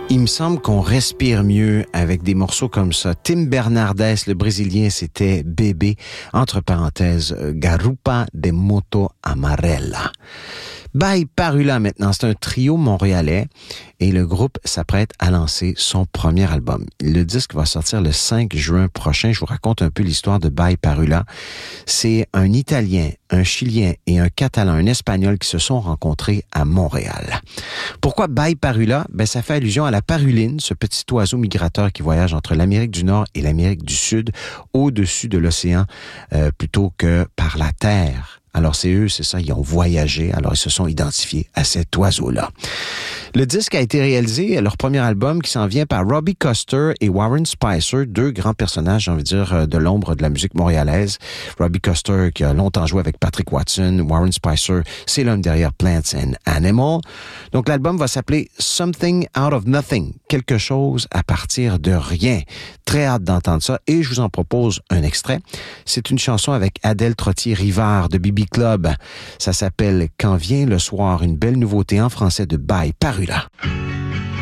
Il me semble qu'on respire mieux avec des morceaux comme ça. Tim Bernardes, le Brésilien, c'était Bébé. Entre parenthèses, Garupa de Moto Amarela. By Parula maintenant, c'est un trio montréalais et le groupe s'apprête à lancer son premier album. Le disque va sortir le 5 juin prochain. Je vous raconte un peu l'histoire de By Parula. C'est un Italien, un Chilien et un Catalan, un Espagnol qui se sont rencontrés à Montréal. Pourquoi By Parula? Ça fait allusion à la paruline, ce petit oiseau migrateur qui voyage entre l'Amérique du Nord et l'Amérique du Sud, au-dessus de l'océan, plutôt que par la terre. Alors, c'est eux, c'est ça, ils ont voyagé, alors ils se sont identifiés à cet oiseau-là. Le disque a été réalisé, leur premier album qui s'en vient par Robbie Coster et Warren Spicer, deux grands personnages, j'ai envie de dire, de l'ombre de la musique montréalaise. Robbie Coster qui a longtemps joué avec Patrick Watson, Warren Spicer, c'est l'homme derrière Plants and Animals. Donc l'album va s'appeler Something Out of Nothing, quelque chose à partir de rien. Très hâte d'entendre ça et je vous en propose un extrait. C'est une chanson avec Adèle Trottier-Rivard de BB Club. Ça s'appelle Quand vient le soir, une belle nouveauté en français de By Parula.